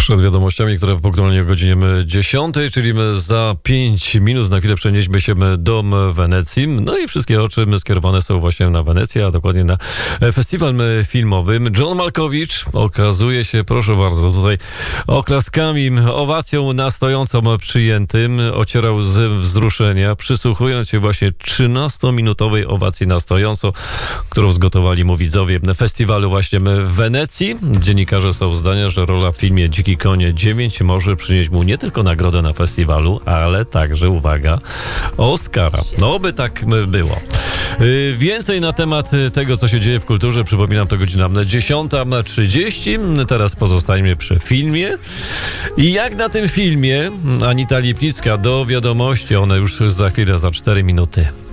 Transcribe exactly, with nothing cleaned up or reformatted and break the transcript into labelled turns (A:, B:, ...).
A: Przed wiadomościami, które punktualnie o godzinie dziesiątej, czyli za pięć minut na chwilę przenieśmy się do Wenecji. No i wszystkie oczy skierowane są właśnie na Wenecję, a dokładnie na festiwal filmowy. John Malkovich okazuje się, proszę bardzo, tutaj oklaskami, owacją na stojącą przyjętym, ocierał z wzruszenia, przysłuchując się właśnie trzynastominutowej owacji na stojąco, którą zgotowali mu widzowie festiwalu właśnie w Wenecji. Dziennikarze są zdania, że rola w filmie Dziki Konie dziewięć może przynieść mu nie tylko nagrodę na festiwalu, ale także, uwaga, Oscara. No, by tak było. Więcej na temat tego, co się dzieje w kulturze, przypominam, to godzina dziesiąta trzydzieści. Teraz pozostańmy przy filmie. I jak na tym filmie Anita Lipnicka do wiadomości, one już za chwilę, za cztery minuty.